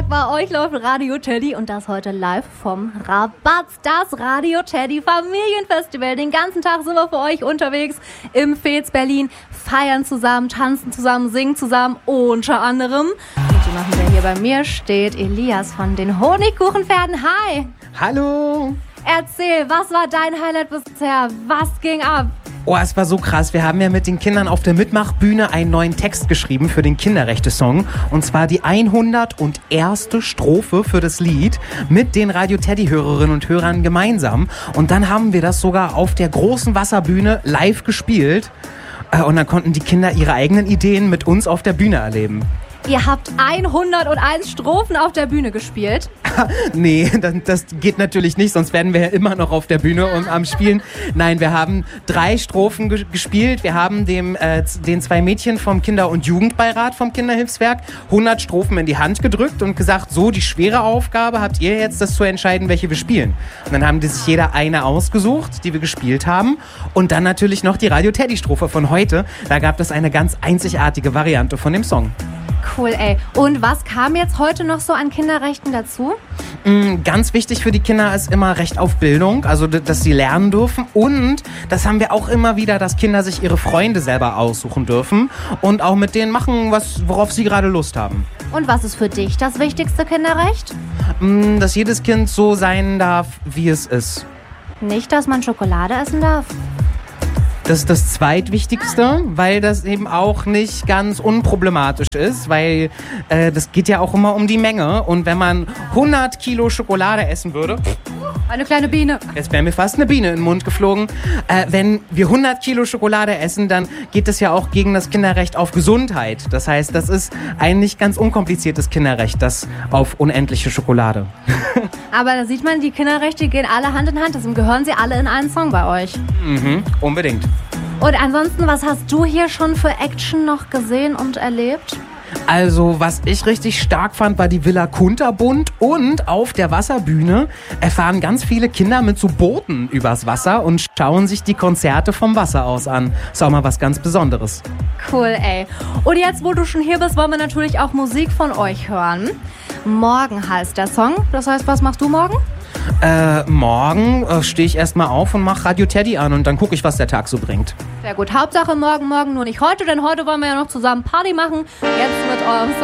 bei euch läuft Radio Teddy und das heute live vom Rabatz, das Radio Teddy Familienfestival. Den ganzen Tag sind wir für euch unterwegs im Fez Berlin, feiern zusammen, tanzen zusammen, singen zusammen, unter anderem. Und die machen, der hier bei mir steht, Elias von den Honigkuchenpferden. Hi! Hallo! Erzähl, was war dein Highlight bisher? Was ging ab? Oh, es war so krass. Wir haben ja mit den Kindern auf der Mitmachbühne einen neuen Text geschrieben für den Kinderrechte-Song. Und zwar die 101. Strophe für das Lied mit den Radio Teddy-Hörerinnen und Hörern gemeinsam. Und dann haben wir das sogar auf der großen Wasserbühne live gespielt. Und dann konnten die Kinder ihre eigenen Ideen mit uns auf der Bühne erleben. Ihr habt 101 Strophen auf der Bühne gespielt. Nee, das geht natürlich nicht, sonst wären wir ja immer noch auf der Bühne und am Spielen. Nein, wir haben 3 Strophen gespielt. Wir haben den 2 Mädchen vom Kinder- und Jugendbeirat vom Kinderhilfswerk 100 Strophen in die Hand gedrückt und gesagt, so, die schwere Aufgabe habt ihr jetzt, das zu entscheiden, welche wir spielen. Und dann haben die sich jeder eine ausgesucht, die wir gespielt haben. Und dann natürlich noch die Radio Teddy-Strophe von heute. Da gab es eine ganz einzigartige Variante von dem Song. Cool, ey. Und was kam jetzt heute noch so an Kinderrechten dazu? Ganz wichtig für die Kinder ist immer Recht auf Bildung, also dass sie lernen dürfen. Und das haben wir auch immer wieder, dass Kinder sich ihre Freunde selber aussuchen dürfen und auch mit denen machen, worauf sie gerade Lust haben. Und was ist für dich das wichtigste Kinderrecht? Dass jedes Kind so sein darf, wie es ist. Nicht, dass man Schokolade essen darf? Das ist das Zweitwichtigste, weil das eben auch nicht ganz unproblematisch ist, weil das geht ja auch immer um die Menge. Und wenn man 100 Kilo Schokolade essen würde... Eine kleine Biene. Jetzt wäre mir fast eine Biene in den Mund geflogen. Wenn wir 100 Kilo Schokolade essen, dann geht das ja auch gegen das Kinderrecht auf Gesundheit. Das heißt, das ist ein nicht ganz unkompliziertes Kinderrecht, das auf unendliche Schokolade. Aber da sieht man, die Kinderrechte gehen alle Hand in Hand. Deswegen gehören sie alle in einen Song bei euch. Unbedingt. Und ansonsten, was hast du hier schon für Action noch gesehen und erlebt? Also, was ich richtig stark fand, war die Villa Kunterbund und auf der Wasserbühne erfahren ganz viele Kinder mit so Booten übers Wasser und schauen sich die Konzerte vom Wasser aus an. Ist auch mal was ganz Besonderes. Cool, ey. Und jetzt, wo du schon hier bist, wollen wir natürlich auch Musik von euch hören. Morgen heißt der Song. Das heißt, was machst du morgen? Morgen stehe ich erstmal auf und mache Radio Teddy an und dann gucke ich, was der Tag so bringt. Sehr gut. Hauptsache morgen nur nicht heute, denn heute wollen wir ja noch zusammen Party machen. Jetzt mit eurem